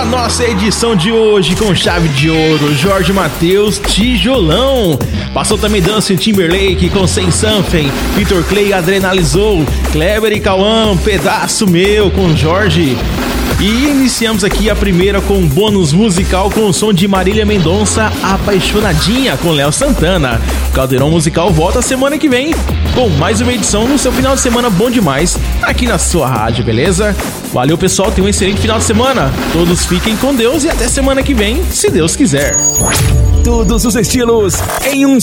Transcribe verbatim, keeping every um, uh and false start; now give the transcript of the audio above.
nossa edição de hoje com chave de ouro, Jorge Mateus, Tijolão. Passou também Dancing Timberlake com Say Something, Vitor Clay, Adrenalizou, Kleber e Cauã, Pedaço Meu com Jorge. E iniciamos aqui a primeira com um bônus musical com o som de Marília Mendonça, Apaixonadinha, com Léo Santana. O Caldeirão Musical volta semana que vem com mais uma edição no seu final de semana bom demais, aqui na sua rádio, beleza? Valeu, pessoal, tenham um excelente final de semana. Todos fiquem com Deus e até semana que vem, se Deus quiser. Todos os estilos em um